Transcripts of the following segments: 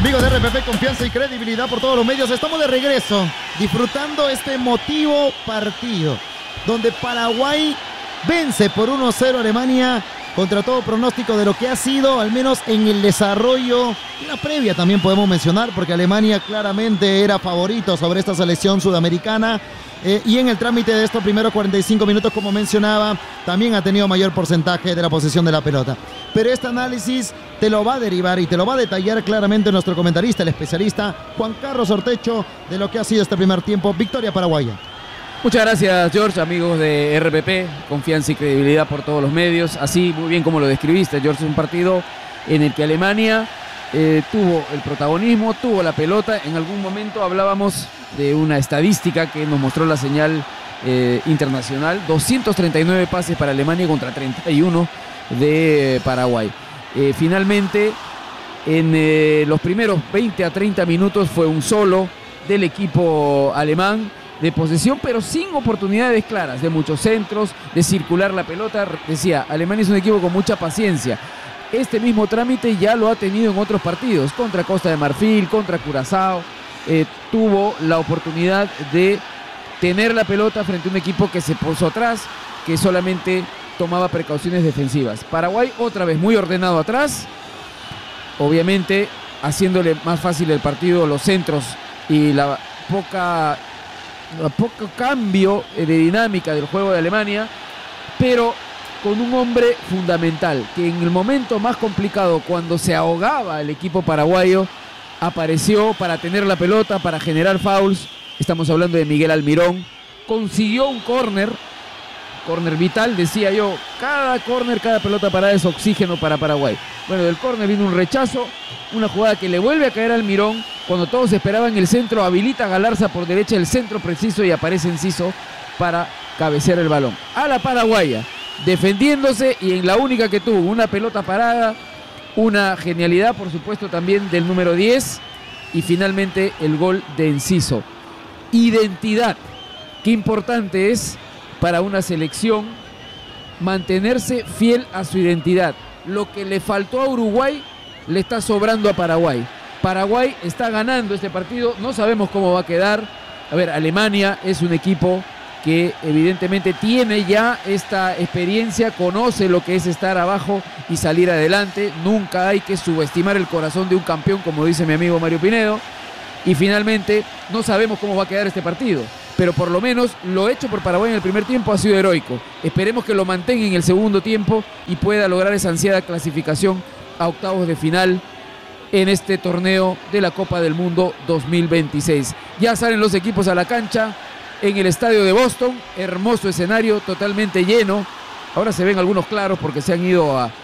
Amigos de RPP, confianza y credibilidad por todos los medios. Estamos de regreso, disfrutando este emotivo partido, donde Paraguay vence por 1-0 a Alemania, contra todo pronóstico de lo que ha sido, al menos en el desarrollo. Y la previa también podemos mencionar, porque Alemania claramente era favorito sobre esta selección sudamericana. Y en el trámite de estos primeros 45 minutos, como mencionaba, también ha tenido mayor porcentaje de la posesión de la pelota. Pero este análisis te lo va a derivar y te lo va a detallar claramente nuestro comentarista, el especialista Juan Carlos Ortecho, de lo que ha sido este primer tiempo. Victoria paraguaya. Muchas gracias, George, amigos de RPP, confianza y credibilidad por todos los medios. Así, muy bien como lo describiste, George, es un partido en el que Alemania tuvo el protagonismo, tuvo la pelota. En algún momento hablábamos de una estadística que nos mostró la señal internacional: 239 pases para Alemania contra 31 de Paraguay. Finalmente, en los primeros 20 a 30 minutos fue un solo del equipo alemán de posesión, pero sin oportunidades claras, de muchos centros, de circular la pelota. Decía, Alemania es un equipo con mucha paciencia. Este mismo trámite ya lo ha tenido en otros partidos, contra Costa de Marfil, contra Curazao. Tuvo la oportunidad de tener la pelota frente a un equipo que se puso atrás, que solamente tomaba precauciones defensivas. Paraguay otra vez muy ordenado atrás, obviamente haciéndole más fácil el partido los centros y la poco cambio de dinámica del juego de Alemania, pero con un hombre fundamental que en el momento más complicado, cuando se ahogaba el equipo paraguayo, apareció para tener la pelota, para generar fouls. Estamos hablando de Miguel Almirón. Consiguió un córner vital, decía yo. Cada córner, cada pelota parada es oxígeno para Paraguay. Bueno, del córner vino un rechazo, una jugada que le vuelve a caer a Almirón. Cuando todos esperaban el centro, habilita a Galarza por derecha, el centro preciso, y aparece Enciso para cabecear el balón. A la paraguaya, defendiéndose, y en la única que tuvo, una pelota parada, una genialidad, por supuesto, también del número 10, y finalmente el gol de Enciso. Identidad. Qué importante es para una selección mantenerse fiel a su identidad. Lo que le faltó a Uruguay le está sobrando a Paraguay. Paraguay está ganando este partido, no sabemos cómo va a quedar. A ver, Alemania es un equipo que evidentemente tiene ya esta experiencia, conoce lo que es estar abajo y salir adelante. Nunca hay que subestimar el corazón de un campeón, como dice mi amigo Mario Pinedo. Y finalmente, no sabemos cómo va a quedar este partido, pero por lo menos lo hecho por Paraguay en el primer tiempo ha sido heroico. Esperemos que lo mantenga en el segundo tiempo y pueda lograr esa ansiada clasificación a octavos de final en este torneo de la Copa del Mundo 2026. Ya salen los equipos a la cancha en el estadio de Boston, hermoso escenario, totalmente lleno. Ahora se ven algunos claros porque se han ido a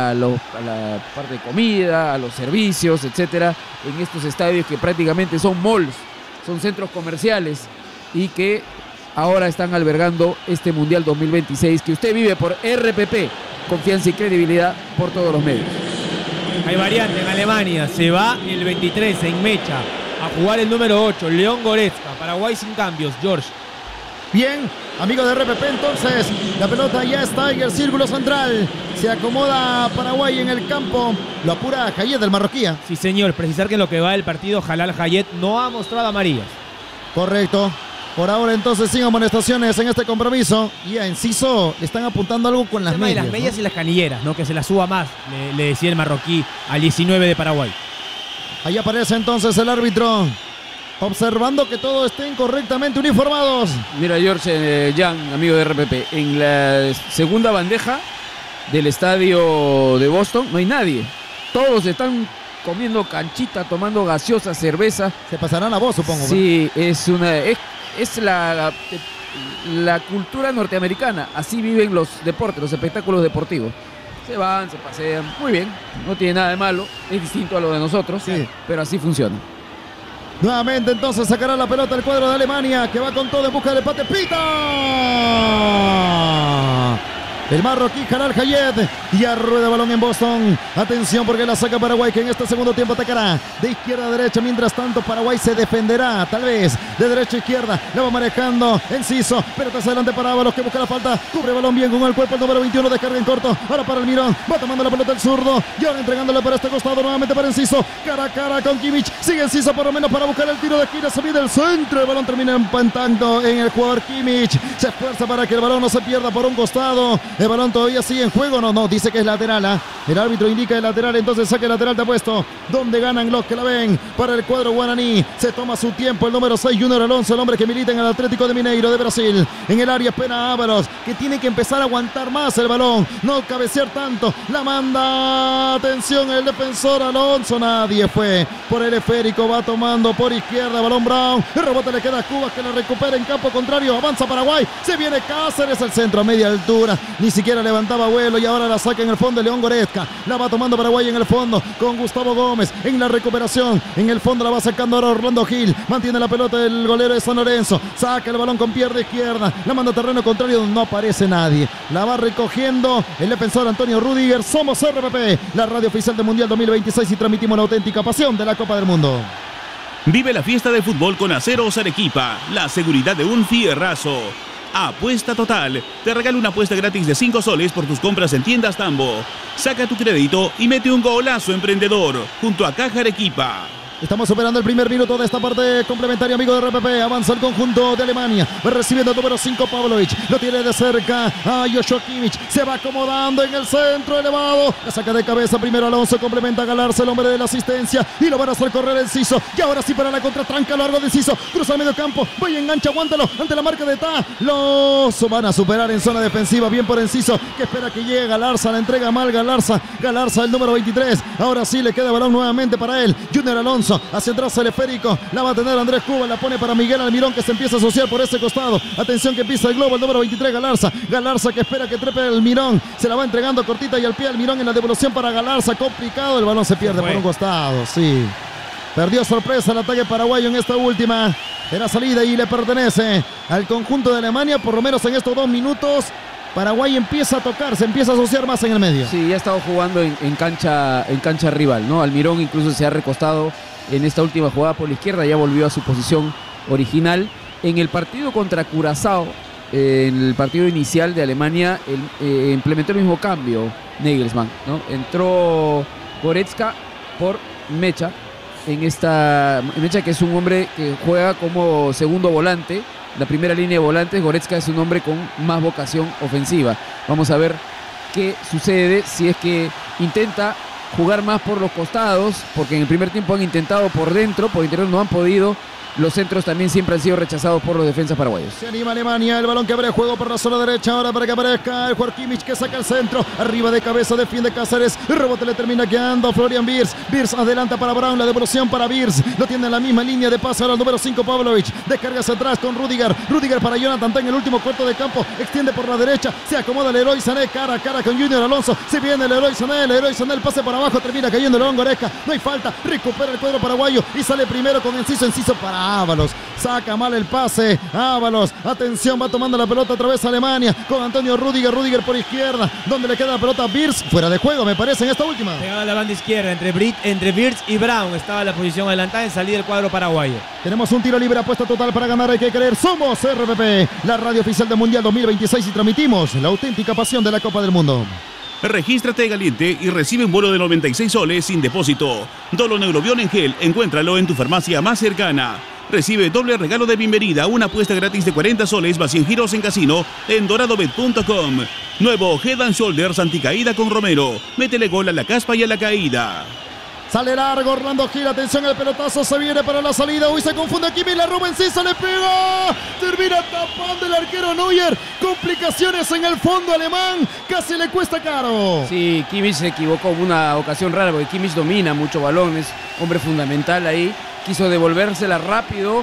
la parte de comida, a los servicios, etcétera, en estos estadios que prácticamente son malls, son centros comerciales, y que ahora están albergando este Mundial 2026 que usted vive por RPP, confianza y credibilidad por todos los medios. Hay variante en Alemania, se va el 23 en Mecha a jugar el número 8, León Goretzka. Paraguay sin cambios, George. Bien, amigo de RPP, entonces la pelota ya está en el círculo central. Se acomoda Paraguay en el campo. Lo apura Hayet del marroquí. Sí, señor. Precisar que en lo que va del partido, Jalal Hayet no ha mostrado amarillas. Correcto. Por ahora entonces sin amonestaciones en este compromiso. Y a Enciso le están apuntando algo con las medias. Las medias, ¿no? Y las canilleras, ¿no? Que se las suba más, le decía el marroquí al 19 de Paraguay. Ahí aparece entonces el árbitro, observando que todos estén correctamente uniformados. Mira, George, Jan, amigo de RPP, en la segunda bandeja del estadio de Boston no hay nadie. Todos están comiendo canchita, tomando gaseosa, cerveza. Se pasarán la voz, supongo. Sí, es la cultura norteamericana. Así viven los deportes, los espectáculos deportivos. Se van, se pasean, muy bien, no tiene nada de malo, es distinto a lo de nosotros, sí, pero así funciona. Nuevamente entonces sacará la pelota el cuadro de Alemania, que va con todo en busca del empate. ¡Pita! El marroquí Jalal Hayed y a rueda balón en Boston. Atención porque la saca Paraguay, que en este segundo tiempo atacará de izquierda a derecha. Mientras tanto Paraguay se defenderá tal vez de derecha a izquierda. La va manejando Enciso. Pelota hacia adelante para Ábalos, que busca la falta. Cubre balón bien con el cuerpo el número 21. Descarga en corto. Ahora para el Mirón. Va tomando la pelota el zurdo. Y ahora entregándole para este costado nuevamente para Enciso. Cara a cara con Kimmich. Sigue Enciso por lo menos para buscar el tiro de esquina. Se viene el centro. El balón termina empantando en el jugador Kimmich. Se esfuerza para que el balón no se pierda por un costado. El balón todavía sigue en juego. No, dice que es lateral. El árbitro indica el lateral. Entonces saque lateral de puesto. Donde ganan los que la ven. Para el cuadro guaraní. Se toma su tiempo el número 6, Junior Alonso. El hombre que milita en el Atlético de Mineiro de Brasil. En el área espera Ábalos, que tiene que empezar a aguantar más el balón. No cabecear tanto. La manda. Atención el defensor Alonso. Nadie fue por el esférico. Va tomando por izquierda. Balón Brown. El rebote le queda a Cubas, que la recupera en campo contrario. Avanza Paraguay. Se viene Cáceres al centro a media altura. Ni siquiera levantaba vuelo y ahora la saca en el fondo León Goretzka. La va tomando Paraguay en el fondo con Gustavo Gómez en la recuperación. En el fondo la va sacando ahora Orlando Gil. Mantiene la pelota el golero de San Lorenzo. Saca el balón con pierna izquierda. La manda a terreno contrario donde no aparece nadie. La va recogiendo el defensor Antonio Rüdiger. Somos RPP, la radio oficial del Mundial 2026, y transmitimos la auténtica pasión de la Copa del Mundo. Vive la fiesta del fútbol con Aceros Arequipa, la seguridad de un fierrazo. Apuesta Total te regala una apuesta gratis de 5 soles por tus compras en tiendas Tambo. Saca tu crédito y mete un golazo emprendedor junto a Caja Arequipa. Estamos superando el primer minuto de esta parte complementaria, amigo de RPP. Avanza el conjunto de Alemania. Va recibiendo el número 5, Pavlovic. Lo tiene de cerca a Joshua Kimmich. Se va acomodando en el centro elevado. La saca de cabeza primero Alonso. Complementa a Galarza, el hombre de la asistencia. Y lo van a hacer correr Enciso. Y ahora sí para la contratranca, largo de Enciso. Cruza al medio campo. Vaya, engancha, aguántalo. Ante la marca de Ta. Los van a superar en zona defensiva. Bien por Enciso, que espera que llegue Galarza. La entrega mal Galarza. Galarza, el número 23. Ahora sí le queda balón nuevamente para él. Junior Alonso. Hacia atrás el esférico, la va a tener Andrés Cuba, la pone para Miguel Almirón, que se empieza a asociar por ese costado. Atención que pisa el globo, el número 23, Galarza. Galarza, que espera que trepe el Mirón. Se la va entregando cortita y al pie al Mirón en la devolución para Galarza. Complicado, el balón se pierde por un costado, sí. Perdió sorpresa el ataque paraguayo en esta última. Era salida y le pertenece al conjunto de Alemania, por lo menos en estos 2 minutos. Paraguay empieza a tocar, se empieza a asociar más en el medio. Sí, ya ha estado jugando en cancha rival, ¿no? Almirón incluso se ha recostado en esta última jugada por la izquierda, ya volvió a su posición original. En el partido contra Curazao, en el partido inicial de Alemania, implementó el mismo cambio Nagelsmann, ¿no? Entró Goretzka por Mecha, Mecha, que es un hombre que juega como segundo volante. La primera línea de volantes, Goretzka es un hombre con más vocación ofensiva. Vamos a ver qué sucede si es que intenta jugar más por los costados, porque en el primer tiempo han intentado por dentro, por interior no han podido. Los centros también siempre han sido rechazados por los defensas paraguayos. Se anima Alemania, el balón que abre juego por la zona derecha, ahora para que aparezca el jugador Kimmich, que saca el centro, arriba de cabeza defiende Cáceres, el rebote le termina quedando a Florian Wirtz. Wirtz adelanta para Brown, la devolución para Wirtz, lo tiene en la misma línea de pase ahora el número 5, Pavlovic, descarga hacia atrás con Rüdiger para Jonathan Tah en el último cuarto de campo, extiende por la derecha, se acomoda Leroy Sané, cara a cara con Junior Alonso, se viene Leroy Sané, el pase para abajo, termina cayendo León Goretzka, no hay falta, recupera el cuadro paraguayo y sale primero con Enciso para Ábalos. Saca mal el pase, Ábalos, atención, va tomando la pelota otra vez Alemania, con Antonio Rüdiger por izquierda, donde le queda la pelota a Wirtz, fuera de juego me parece en esta última. Pegada a la banda izquierda, entre Wirtz y Brown, estaba la posición adelantada en salida del cuadro paraguayo. Tenemos un tiro libre, apuesta total para ganar, hay que creer, somos RPP, la radio oficial del Mundial 2026 y transmitimos la auténtica pasión de la Copa del Mundo. Regístrate Galiente y recibe un bono de 96 soles sin depósito. Doloneurobión en gel, encuéntralo en tu farmacia más cercana. Recibe doble regalo de bienvenida, una apuesta gratis de 40 soles más 100 giros en casino en doradobet.com. Nuevo Head and Shoulders anticaída con Romero. Métele gol a la caspa y a la caída. Sale largo Orlando Gil, atención, el pelotazo se viene para la salida. Uy, se confunde Kimmich, la roba Enciso, le pega. Termina tapando el arquero Neuer. Complicaciones en el fondo alemán. Casi le cuesta caro. Sí, Kimmich se equivocó en una ocasión rara porque Kimmich domina mucho balones. Hombre fundamental ahí. Quiso devolvérsela rápido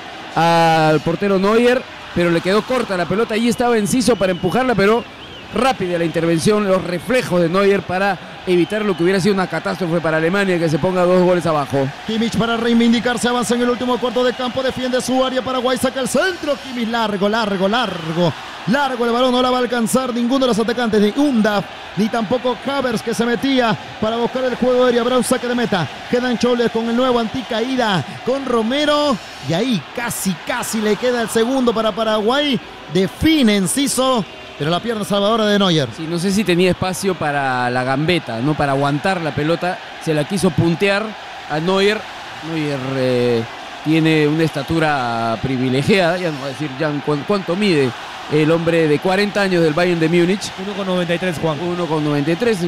al portero Neuer, pero le quedó corta la pelota. Allí estaba Enciso para empujarla, pero rápida la intervención, los reflejos de Neuer para evitar lo que hubiera sido una catástrofe para Alemania, que se ponga 2 goles abajo. Kimmich para reivindicarse, avanza en el último cuarto de campo, defiende su área, Paraguay saca el centro, Kimmich largo. Largo el balón, no la va a alcanzar ninguno de los atacantes, ni Undaf, ni tampoco Havertz, que se metía para buscar el juego aéreo. Habrá un saque de meta. Quedan Choles con el nuevo anticaída, con Romero. Y ahí casi le queda el segundo para Paraguay. Define Enciso, pero la pierna salvadora de Neuer. Sí, no sé si tenía espacio para la gambeta, ¿no? Para aguantar la pelota. Se la quiso puntear a Neuer. Neuer tiene una estatura privilegiada. Ya no voy a decir ya cuánto mide el hombre de 40 años del Bayern de Múnich. 1,93, Juan. 1,93,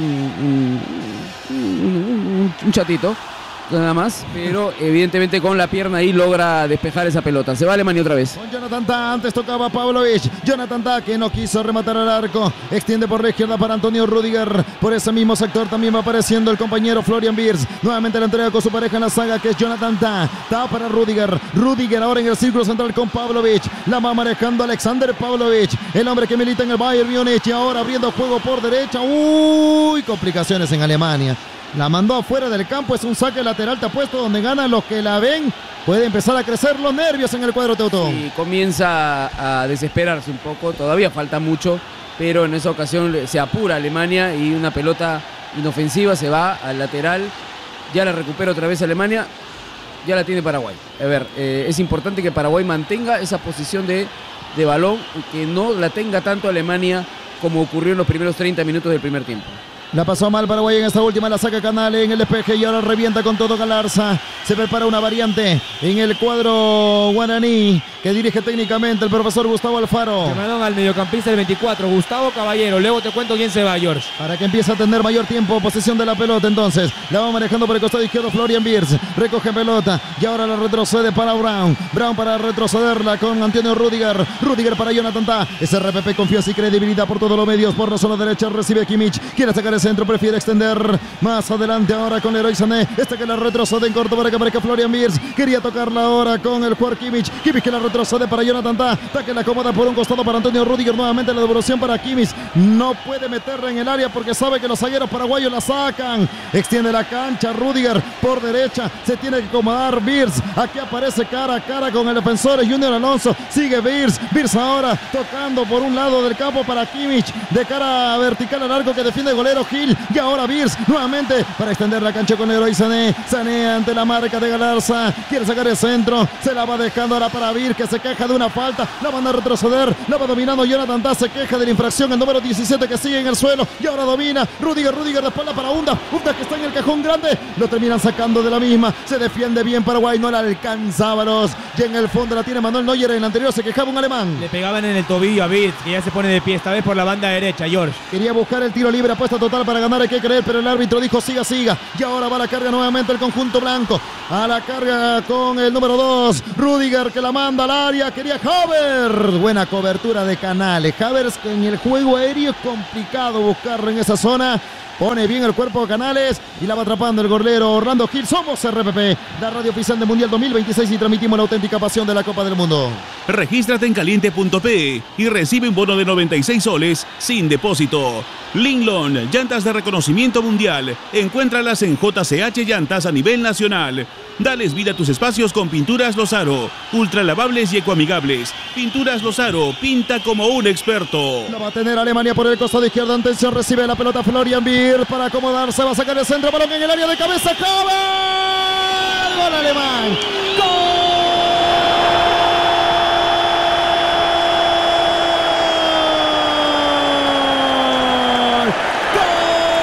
un chatito, nada más, pero evidentemente con la pierna ahí logra despejar esa pelota. Se va Alemania otra vez. Con Jonathan Tah, antes tocaba Pavlovic. Jonathan Tah, que no quiso rematar al arco, extiende por la izquierda para Antonio Rüdiger. Por ese mismo sector también va apareciendo el compañero Florian Wirtz. Nuevamente la entrega con su pareja en la saga, que es Jonathan Tah. Tah para Rüdiger. Rüdiger ahora en el círculo central con Pavlovic. La va manejando Alexander Pavlovic, el hombre que milita en el Bayern Múnich. Y ahora abriendo juego por derecha. Uy, complicaciones en Alemania. La mandó afuera del campo, es un saque lateral tapuesto donde ganan los que la ven. Puede empezar a crecer los nervios en el cuadro teutón. Y comienza a desesperarse un poco, todavía falta mucho, pero en esa ocasión se apura Alemania y una pelota inofensiva se va al lateral. Ya la recupera otra vez Alemania, ya la tiene Paraguay. A ver, es importante que Paraguay mantenga esa posición de balón, que no la tenga tanto Alemania como ocurrió en los primeros 30 minutos del primer tiempo. La pasó mal Paraguay en esta última, la saca Canales en el despeje y ahora revienta con todo Galarza. Se prepara una variante en el cuadro guaraní que dirige técnicamente el profesor Gustavo Alfaro. Se mandan al mediocampista el 24, Gustavo Caballero. Luego te cuento quién se va, George. Para que empiece a tener mayor tiempo posesión de la pelota, entonces la va manejando por el costado izquierdo Florian Wirtz. Recoge pelota y ahora la retrocede para Brown. Brown para retrocederla con Antonio Rüdiger. Rüdiger para Jonathan Tah. SRPP, confianza y credibilidad por todos los medios. Por la zona derecha recibe Kimmich. Quiere sacar el centro, prefiere extender más adelante ahora con Leroy Sané. Que la retrocede en corto para que aparezca Florian Wirtz. Quería tocarla ahora con el jugador Kimmich. Kimmich que la retrocede para Jonathan Tah. Tah que la acomoda por un costado para Antonio Rüdiger. Nuevamente la devolución para Kimmich. No puede meterla en el área porque sabe que los zagueros paraguayos la sacan. Extiende la cancha Rüdiger por derecha. Se tiene que acomodar Wirtz. Aquí aparece cara a cara con el defensor Junior Alonso. Sigue Wirtz. Wirtz ahora tocando por un lado del campo para Kimmich. De cara vertical al arco que defiende el golero Gil. Y ahora Wirtz nuevamente para extender la cancha con Leroy Sané. Sané ante la marca de Galarza. Quiere sacar el centro. Se la va dejando ahora para Wirtz, que se queja de una falta. La van a retroceder. La va dominando Jonathan Tah. Se queja de la infracción. El número 17 que sigue en el suelo. Y ahora domina Rüdiger de espalda para Undaf. Undaf que está en el cajón grande. Lo terminan sacando de la misma. Se defiende bien Paraguay. No la alcanza Ábalos. Y en el fondo la tiene Manuel Neuer. En el anterior se quejaba un alemán. Le pegaban en el tobillo a Wirtz, que ya se pone de pie. Esta vez por la banda derecha, George. Quería buscar el tiro libre. Apuesta total para ganar. Hay que creer. Pero el árbitro dijo siga. Y ahora va a la carga nuevamente el conjunto blanco. A la carga con el número 2. Rüdiger que la manda al área. Quería Havertz. Buena cobertura de Canales. Havertz que en el juego aéreo es complicado buscarlo en esa zona. Pone bien el cuerpo de Canales y la va atrapando el golero Orlando Gil. Somos RPP, la radio oficial de Mundial 2026 y transmitimos la auténtica pasión de la Copa del Mundo. Regístrate en caliente.pe y recibe un bono de 96 soles sin depósito. Linglong, llantas de reconocimiento mundial. Encuéntralas en JCH Llantas a nivel nacional. Dales vida a tus espacios con Pinturas Lozaro. Ultra lavables y ecoamigables. Pinturas Lozaro, pinta como un experto. La va a tener Alemania por el costado izquierdo. Atención, recibe la pelota Florian Wirtz para acomodarse. Va a sacar el centro, balón en el área de cabeza. ¡Havertz! ¡Gol alemán!